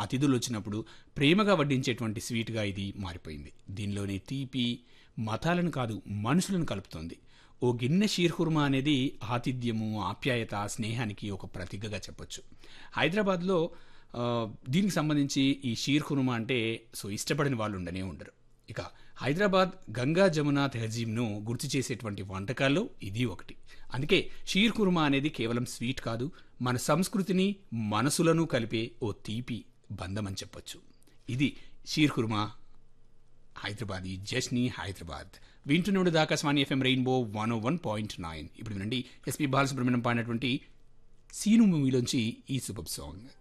అతిథులు వచ్చినప్పుడు ప్రేమగా వడ్డించేటువంటి స్వీట్గా ఇది మారిపోయింది. దీనిలోని తీపి మతాలను కాదు మనుషులను కలుపుతోంది. ఓ గిన్నె షీర్ కుర్మా అనేది ఆతిథ్యము, ఆప్యాయత, స్నేహానికి ఒక ప్రతీకగా చెప్పొచ్చు. హైదరాబాద్లో దీనికి సంబంధించి ఈ షీర్ కుర్మా అంటే ఇష్టపడని వాళ్ళు ఉండనే ఉండరు. ఇక హైదరాబాద్ గంగా జమున తెహజీబ్ను గుర్తు చేసేటువంటి వంటకాల్లో ఇది ఒకటి. అందుకే షీర్ కుర్మా అనేది కేవలం స్వీట్ కాదు, మన సంస్కృతిని మనసులను కలిపే ఓ తీపి బంధం అని చెప్పొచ్చు. ఇది షీర్ కుర్మా హైదరాబాదీ జస్ని హైదరాబాద్. వింటున్నప్పుడు ఆకాశవాణి FM రెయిన్బో 101.9. ఇప్పుడు వినండి ఎస్పి బాలసుబ్రహ్మణ్యం పాడినటువంటి సీను మూవీలోంచి ఈ సూపర్ సాంగ్.